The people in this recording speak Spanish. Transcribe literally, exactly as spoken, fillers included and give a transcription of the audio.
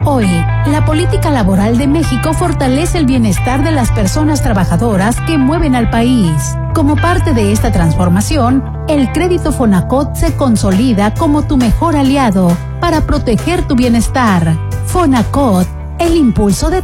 Hoy, la política laboral de México fortalece el bienestar de las personas trabajadoras que mueven al país. Como parte de esta transformación, el crédito Fonacot se consolida como tu mejor aliado para proteger tu bienestar. Fonacot, el impulso de